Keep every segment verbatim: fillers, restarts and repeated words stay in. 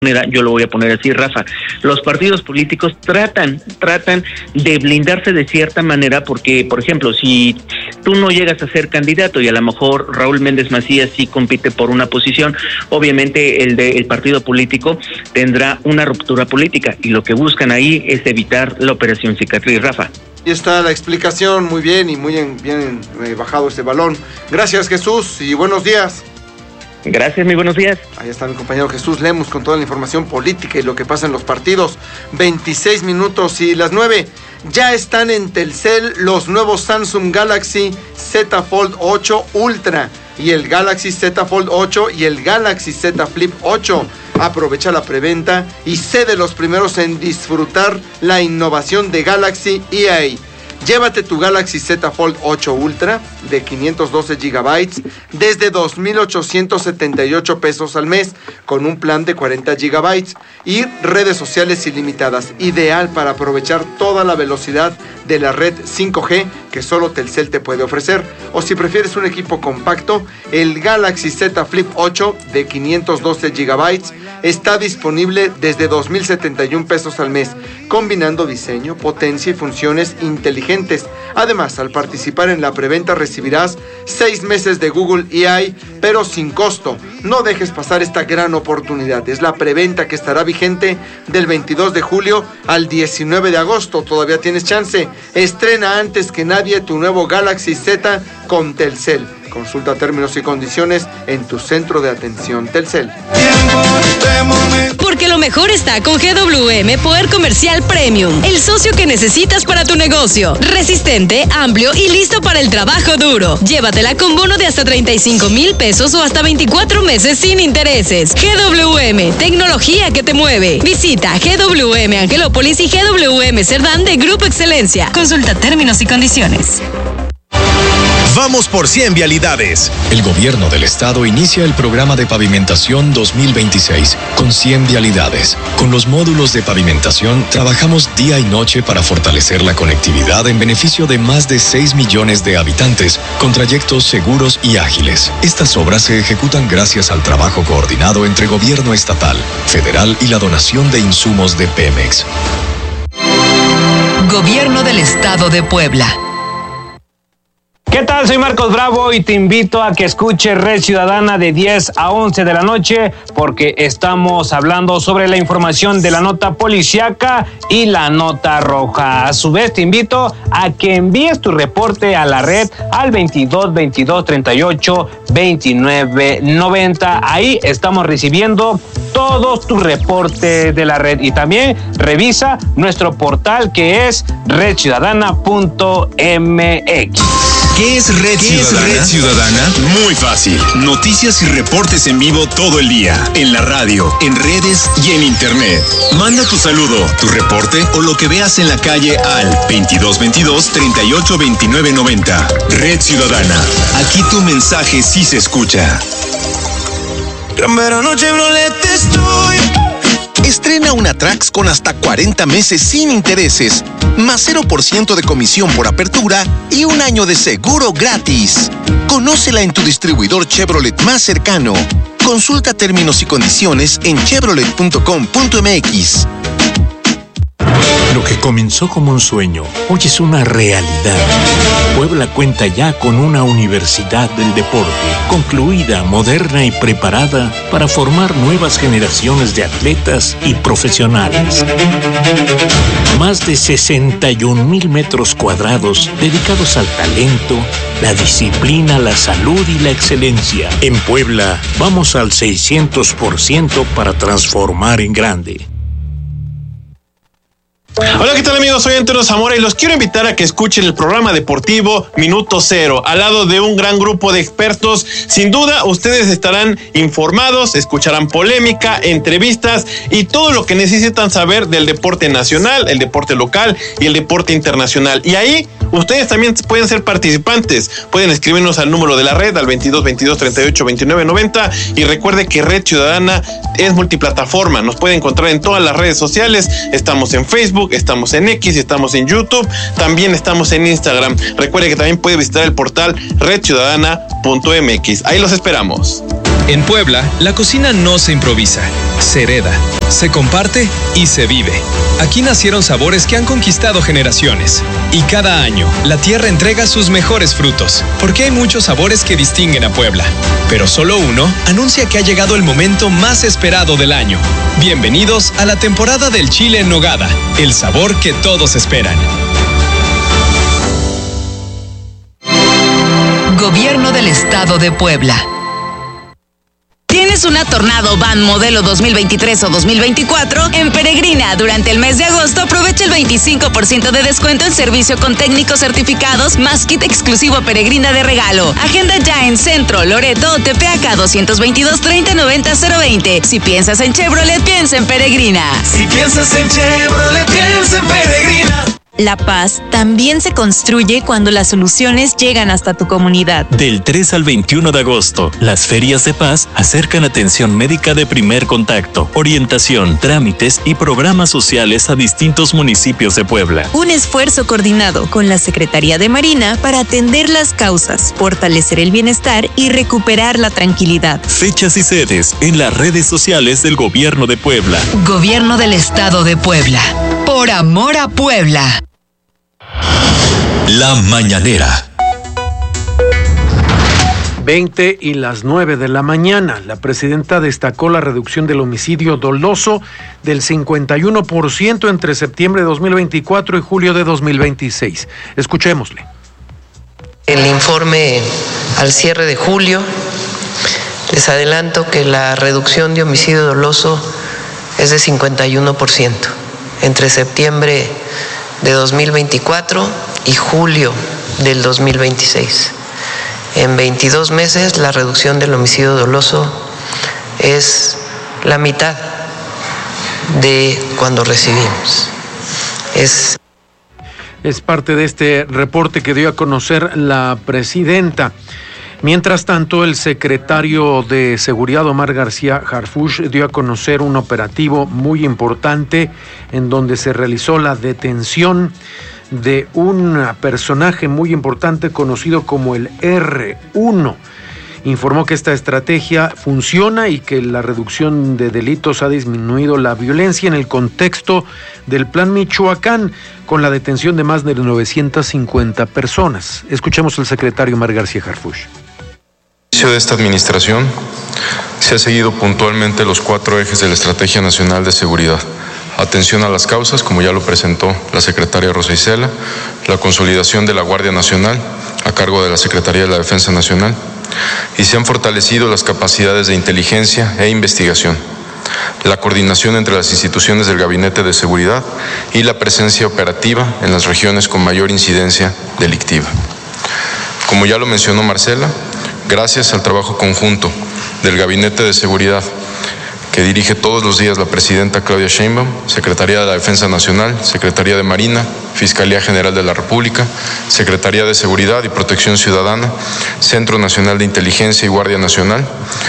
yo lo voy a poner así, Rafa, los partidos políticos tratan, tratan de blindarse de cierta manera porque, por ejemplo, si tú no llegas a ser candidato y a lo mejor Raúl Méndez Macías sí compite por una posición, obviamente el de el partido político tendrá una ruptura política y lo que buscan ahí es evitar la operación cicatriz, Rafa. Ahí está la explicación, muy bien y muy bien, bien eh, bajado este balón. Gracias, Jesús, y buenos días. Gracias, muy buenos días. Ahí está mi compañero Jesús Lemus con toda la información política y lo que pasa en los partidos. veintiséis minutos y las nueve. Ya están en Telcel los nuevos Samsung Galaxy Z Fold ocho Ultra y el Galaxy Z Fold ocho y el Galaxy Z Flip ocho. Aprovecha la preventa y sé de los primeros en disfrutar la innovación de Galaxy E A. Llévate tu Galaxy Z Fold ocho Ultra de quinientos doce gigabytes desde dos mil ochocientos setenta y ocho pesos al mes con un plan de cuarenta gigabytes y redes sociales ilimitadas, ideal para aprovechar toda la velocidad de la red cinco G que solo Telcel te puede ofrecer. O si prefieres un equipo compacto, el Galaxy Z Flip ocho de quinientos doce gigabytes está disponible desde dos mil setenta y uno pesos al mes, combinando diseño, potencia y funciones inteligentes. Además, al participar en la preventa recibirás seis meses de Google E A, pero sin costo. No dejes pasar esta gran oportunidad. Es la preventa que estará vigente del veintidós de julio al diecinueve de agosto. Todavía tienes chance. Estrena antes que nadie tu nuevo Galaxy Z con Telcel. Consulta términos y condiciones en tu centro de atención Telcel. Porque lo mejor está con G W M Poder Comercial Premium, el socio que necesitas para tu negocio. Resistente, amplio y listo para el trabajo duro. Llévatela con bono de hasta treinta y cinco mil pesos o hasta veinticuatro meses sin intereses. G W M, tecnología que te mueve. Visita G W M Angelópolis y G W M Cerdán de Grupo Excelencia. Consulta términos y condiciones. Vamos por cien vialidades. El gobierno del estado inicia el programa de pavimentación dos mil veintiséis con cien vialidades. Con los módulos de pavimentación trabajamos día y noche para fortalecer la conectividad en beneficio de más de seis millones de habitantes con trayectos seguros y ágiles. Estas obras se ejecutan gracias al trabajo coordinado entre gobierno estatal, federal y la donación de insumos de Pemex. Gobierno del Estado de Puebla. ¿Qué tal? Soy Marcos Bravo y te invito a que escuches Red Ciudadana de diez a once de la noche porque estamos hablando sobre la información de la nota policíaca y la nota roja. A su vez te invito a que envíes tu reporte a la red al veintidós veintidós treinta y ocho veintinueve noventa. Ahí estamos recibiendo todos tus reportes de la red y también revisa nuestro portal que es red ciudadana punto m x. ¿Qué es Red ¿Qué Ciudadana? Es Red Ciudadana? Muy fácil. Noticias y reportes en vivo todo el día. En la radio, en redes y en internet. Manda tu saludo, tu reporte o lo que veas en la calle al veintidós veintidós treinta y ocho veintinueve noventa. Red Ciudadana. Aquí tu mensaje sí se escucha. Gran verano Chevrolet estoy. Estrena una Trax con hasta cuarenta meses sin intereses, más cero por ciento de comisión por apertura y un año de seguro gratis. Conócela en tu distribuidor Chevrolet más cercano. Consulta términos y condiciones en chevrolet punto com punto m x. Lo que comenzó como un sueño, hoy es una realidad. Puebla cuenta ya con una universidad del deporte, concluida, moderna y preparada para formar nuevas generaciones de atletas y profesionales. Más de sesenta y un mil metros cuadrados dedicados al talento, la disciplina, la salud y la excelencia. En Puebla, vamos al seiscientos por ciento para transformar en grande. Hola, ¿qué tal amigos? Soy Antonio Zamora y los quiero invitar a que escuchen el programa deportivo Minuto Cero, al lado de un gran grupo de expertos. Sin duda, ustedes estarán informados, escucharán polémica, entrevistas y todo lo que necesitan saber del deporte nacional, el deporte local y el deporte internacional. Y ahí, ustedes también pueden ser participantes. Pueden escribirnos al número de la red, al veintidós veintidós treinta y ocho veintinueve noventa. Y recuerde que Red Ciudadana es multiplataforma. Nos puede encontrar en todas las redes sociales. Estamos en Facebook, estamos en X, estamos en YouTube, también estamos en Instagram. Recuerde que también puede visitar el portal red ciudadana punto m x. Ahí los esperamos. En Puebla, la cocina no se improvisa, se hereda, se comparte y se vive. Aquí nacieron sabores que han conquistado generaciones. Y cada año, la tierra entrega sus mejores frutos, porque hay muchos sabores que distinguen a Puebla. Pero solo uno anuncia que ha llegado el momento más esperado del año. Bienvenidos a la temporada del chile en nogada, el sabor que todos esperan. Gobierno del Estado de Puebla. ¿Tienes una Tornado Van modelo dos mil veintitrés o dos mil veinticuatro? En Peregrina, durante el mes de agosto, aprovecha el veinticinco por ciento de descuento en servicio con técnicos certificados, más kit exclusivo Peregrina de regalo. Agenda ya en Centro, Loreto o Tepeaca doscientos veintidós, treinta noventa, cero veinte. Si piensas en Chevrolet, piensa en Peregrina. Si piensas en Chevrolet, piensa en Peregrina. La paz también se construye cuando las soluciones llegan hasta tu comunidad. Del tres al veintiuno de agosto, las ferias de paz acercan atención médica de primer contacto, orientación, trámites y programas sociales a distintos municipios de Puebla. Un esfuerzo coordinado con la Secretaría de Marina para atender las causas, fortalecer el bienestar y recuperar la tranquilidad. Fechas y sedes en las redes sociales del Gobierno de Puebla. Gobierno del Estado de Puebla. Por amor a Puebla. La Mañanera. veinte y las nueve de la mañana. La presidenta destacó la reducción del homicidio doloso del cincuenta y uno por ciento entre septiembre de dos mil veinticuatro y julio de dos mil veintiséis. Escuchémosle. El informe al cierre de julio, les adelanto que la reducción de homicidio doloso es de cincuenta y uno por ciento entre septiembre de dos mil veinticuatro y julio del dos mil veintiséis. En veintidós meses la reducción del homicidio doloso es la mitad de cuando recibimos. Es Es parte de este reporte que dio a conocer la presidenta. Mientras tanto, el secretario de Seguridad, Omar García Harfuch, dio a conocer un operativo muy importante en donde se realizó la detención de un personaje muy importante conocido como el erre uno. Informó que esta estrategia funciona y que la reducción de delitos ha disminuido la violencia en el contexto del Plan Michoacán, con la detención de más de novecientas cincuenta personas. Escuchemos al secretario Omar García Harfuch. De esta administración se ha seguido puntualmente los cuatro ejes de la Estrategia Nacional de Seguridad. Atención a las causas, como ya lo presentó la secretaria Rosa Isela, la consolidación de la Guardia Nacional a cargo de la Secretaría de la Defensa Nacional, y se han fortalecido las capacidades de inteligencia e investigación, la coordinación entre las instituciones del Gabinete de Seguridad y la presencia operativa en las regiones con mayor incidencia delictiva. Como ya lo mencionó Marcela, gracias al trabajo conjunto del Gabinete de Seguridad que dirige todos los días la presidenta Claudia Sheinbaum, Secretaría de la Defensa Nacional, Secretaría de Marina, Fiscalía General de la República, Secretaría de Seguridad y Protección Ciudadana, Centro Nacional de Inteligencia y Guardia Nacional,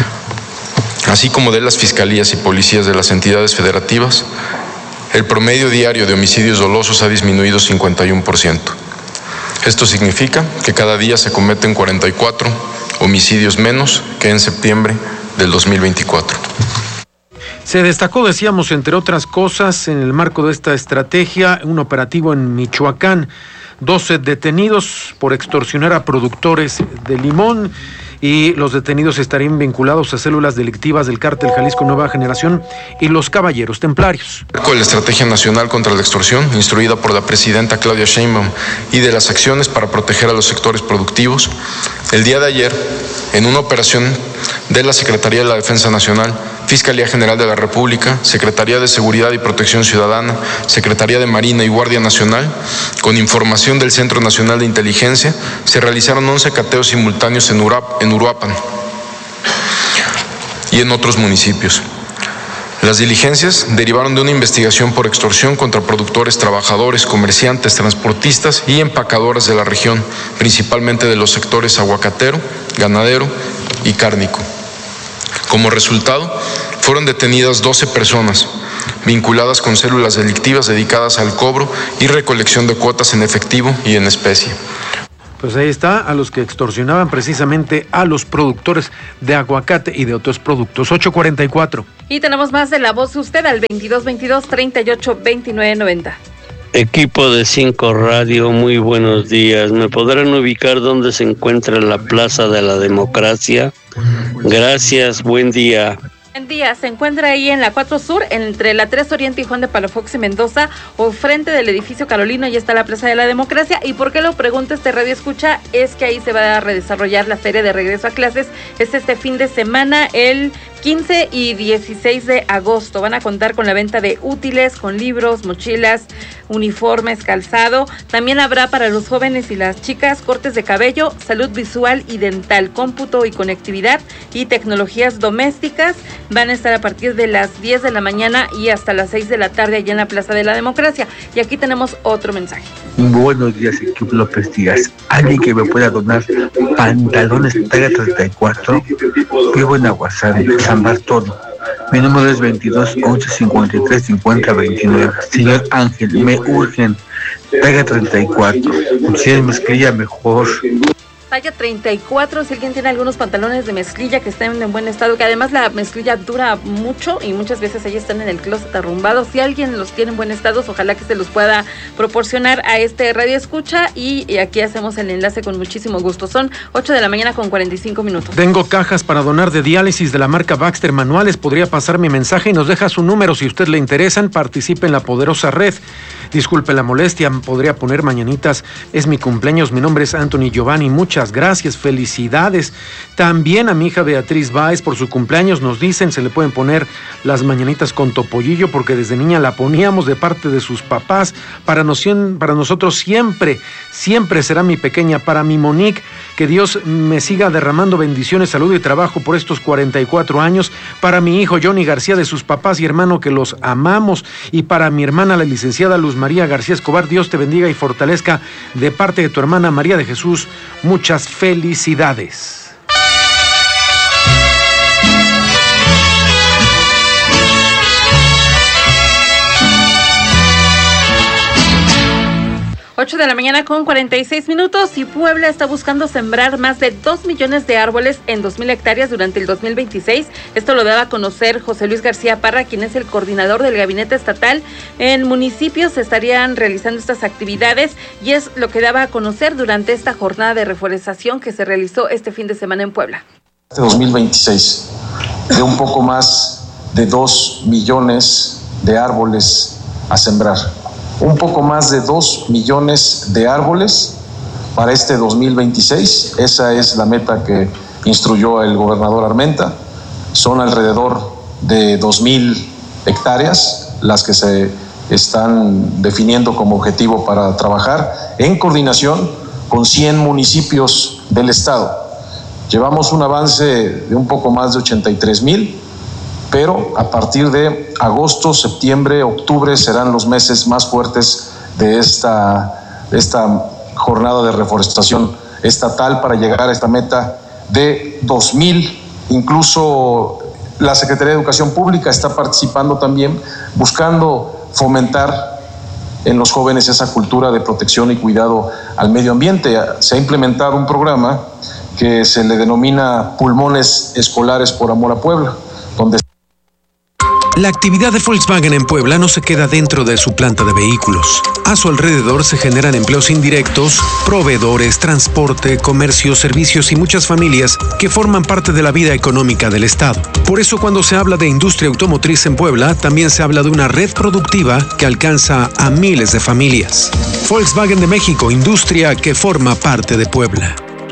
así como de las fiscalías y policías de las entidades federativas, el promedio diario de homicidios dolosos ha disminuido cincuenta y uno por ciento. Esto significa que cada día se cometen cuarenta y cuatro homicidios menos que en septiembre del dos mil veinticuatro. Se destacó, decíamos, entre otras cosas, en el marco de esta estrategia, un operativo en Michoacán, doce detenidos por extorsionar a productores de limón, y los detenidos estarían vinculados a células delictivas del Cártel Jalisco Nueva Generación y los Caballeros Templarios. Con la Estrategia Nacional contra la Extorsión, instruida por la presidenta Claudia Sheinbaum, y de las acciones para proteger a los sectores productivos, el día de ayer, en una operación de la Secretaría de la Defensa Nacional, Fiscalía General de la República, Secretaría de Seguridad y Protección Ciudadana, Secretaría de Marina y Guardia Nacional, con información del Centro Nacional de Inteligencia, se realizaron once cateos simultáneos en, Urap, en Uruapan y en otros municipios. Las diligencias derivaron de una investigación por extorsión contra productores, trabajadores, comerciantes, transportistas y empacadoras de la región, principalmente de los sectores aguacatero, ganadero y cárnico. Como resultado, fueron detenidas doce personas vinculadas con células delictivas dedicadas al cobro y recolección de cuotas en efectivo y en especie. Pues ahí está, a los que extorsionaban precisamente a los productores de aguacate y de otros productos. ocho cuarenta y cuatro. Y tenemos más de La Voz usted al veintidós veintidós treinta y ocho veintinueve noventa. Equipo de Cinco Radio, muy buenos días. ¿Me podrán ubicar dónde se encuentra la Plaza de la Democracia? Gracias, buen día. Buen día, se encuentra ahí en la cuatro Sur, entre la tres Oriente y Juan de Palafox y Mendoza, o frente del edificio Carolino, y está la Plaza de la Democracia. ¿Y por qué lo pregunta este radio escucha? Es que ahí se va a redesarrollar la feria de regreso a clases. Es este fin de semana, el quince y dieciséis de agosto. Van a contar con la venta de útiles, con libros, mochilas, uniformes, calzado. También habrá para los jóvenes y las chicas cortes de cabello, salud visual y dental, cómputo y conectividad y tecnologías domésticas. Van a estar a partir de las diez de la mañana y hasta las seis de la tarde allá en la Plaza de la Democracia. Y aquí tenemos otro mensaje. Buenos días, equipo López Díaz. ¿Alguien que me pueda donar pantalones talla treinta y cuatro? Vivo en Aguasari, San Bartolo. Mi número es veintidós once cincuenta y tres cincuenta veintinueve. Señor Ángel, me urgen talla treinta y cuatro. Si es mezclilla, mejor. Talla treinta y cuatro, si alguien tiene algunos pantalones de mezclilla que estén en buen estado, que además la mezclilla dura mucho y muchas veces ahí están en el closet arrumbados. Si alguien los tiene en buen estado, ojalá que se los pueda proporcionar a este radio escucha, y, y aquí hacemos el enlace con muchísimo gusto. Son ocho de la mañana con cuarenta y cinco minutos. Tengo cajas para donar de diálisis de la marca Baxter Manuales. Podría pasar mi mensaje y nos deja su número si a usted le interesan. Participe en la poderosa red. Disculpe la molestia, podría poner mañanitas. Es mi cumpleaños, mi nombre es Anthony Giovanni. Muchas gracias, felicidades. También a mi hija Beatriz Báez por su cumpleaños, nos dicen, se le pueden poner las mañanitas con topollillo porque desde niña la poníamos de parte de sus papás. Para, nos, para nosotros siempre, siempre será mi pequeña. Para mi Monique, que Dios me siga derramando bendiciones, salud y trabajo por estos cuarenta y cuatro años. Para mi hijo Johnny García, de sus papás y hermano, que los amamos. Y para mi hermana, la licenciada Luz María García Escobar, Dios te bendiga y fortalezca de parte de tu hermana María de Jesús. Muchas felicidades. ocho de la mañana con cuarenta y seis minutos, y Puebla está buscando sembrar más de dos millones de árboles en dos mil hectáreas durante el dos mil veintiséis. Esto lo daba a conocer José Luis García Parra, quien es el coordinador del gabinete estatal. En municipios se estarían realizando estas actividades, y es lo que daba a conocer durante esta jornada de reforestación que se realizó este fin de semana en Puebla. Este dos mil veintiséis, de un poco más de dos millones de árboles a sembrar. Un poco más de dos millones de árboles para este dos mil veintiséis. Esa es la meta que instruyó el gobernador Armenta. Son alrededor de dos mil hectáreas las que se están definiendo como objetivo para trabajar en coordinación con cien municipios del estado. Llevamos un avance de un poco más de ochenta y tres mil, pero a partir de agosto, septiembre, octubre serán los meses más fuertes de esta, de esta jornada de reforestación estatal para llegar a esta meta de dos mil. Incluso la Secretaría de Educación Pública está participando también, buscando fomentar en los jóvenes esa cultura de protección y cuidado al medio ambiente. Se ha implementado un programa que se le denomina Pulmones Escolares por Amor a Puebla, donde la actividad de Volkswagen en Puebla no se queda dentro de su planta de vehículos. A su alrededor se generan empleos indirectos, proveedores, transporte, comercio, servicios y muchas familias que forman parte de la vida económica del Estado. Por eso, cuando se habla de industria automotriz en Puebla, también se habla de una red productiva que alcanza a miles de familias. Volkswagen de México, industria que forma parte de Puebla.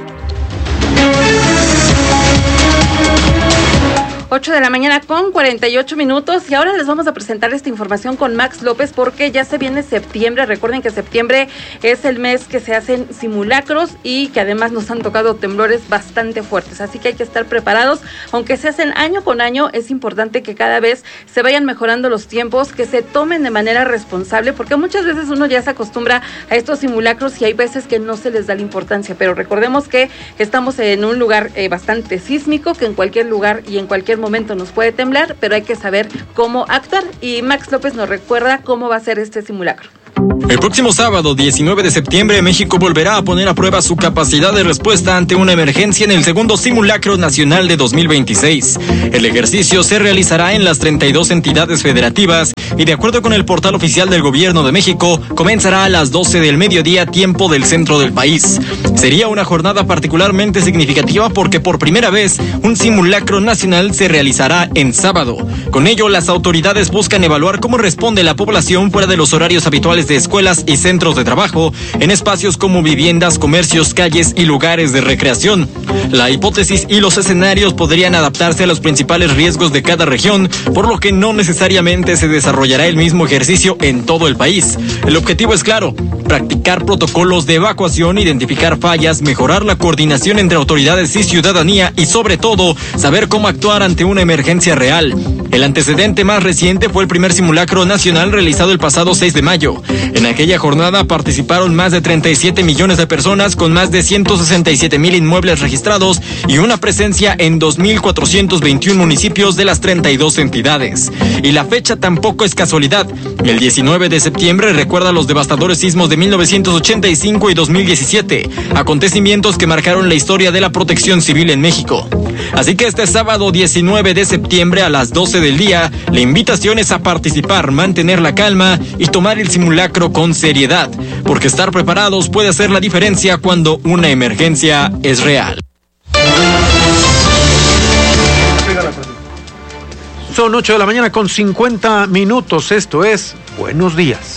ocho de la mañana con cuarenta y ocho minutos, y ahora les vamos a presentar esta información con Max López porque ya se viene septiembre. Recuerden que septiembre es el mes que se hacen simulacros y que además nos han tocado temblores bastante fuertes, así que hay que estar preparados. Aunque se hacen año con año, es importante que cada vez se vayan mejorando los tiempos, que se tomen de manera responsable, porque muchas veces uno ya se acostumbra a estos simulacros y hay veces que no se les da la importancia, pero recordemos que estamos en un lugar eh, bastante sísmico, que en cualquier lugar y en cualquier momento nos puede temblar, pero hay que saber cómo actuar, y Max López nos recuerda cómo va a ser este simulacro. El próximo sábado, diecinueve de septiembre, México volverá a poner a prueba su capacidad de respuesta ante una emergencia en el segundo simulacro nacional de dos mil veintiséis. El ejercicio se realizará en las treinta y dos entidades federativas y, de acuerdo con el portal oficial del Gobierno de México, comenzará a las doce del mediodía, tiempo del centro del país. Sería una jornada particularmente significativa porque por primera vez un simulacro nacional se realizará en sábado. Con ello, las autoridades buscan evaluar cómo responde la población fuera de los horarios habituales de escuelas y centros de trabajo, en espacios como viviendas, comercios, calles y lugares de recreación. La hipótesis y los escenarios podrían adaptarse a los principales riesgos de cada región, por lo que no necesariamente se desarrollará el mismo ejercicio en todo el país. El objetivo es claro: practicar protocolos de evacuación, identificar fallas, mejorar la coordinación entre autoridades y ciudadanía y, sobre todo, saber cómo actuar ante una emergencia real. El antecedente más reciente fue el primer simulacro nacional realizado el pasado seis de mayo. En aquella jornada participaron más de treinta y siete millones de personas con más de ciento sesenta y siete mil inmuebles registrados y una presencia en dos mil cuatrocientos veintiún municipios de las treinta y dos entidades. Y la fecha tampoco es casualidad. El diecinueve de septiembre recuerda los devastadores sismos de mil novecientos ochenta y cinco y dos mil diecisiete, acontecimientos que marcaron la historia de la protección civil en México. Así que este sábado diecinueve de septiembre a las doce del día, la invitación es a participar, mantener la calma y tomar el simulacro con seriedad, porque estar preparados puede hacer la diferencia cuando una emergencia es real. Son ocho de la mañana con cincuenta minutos, esto es Buenos Días.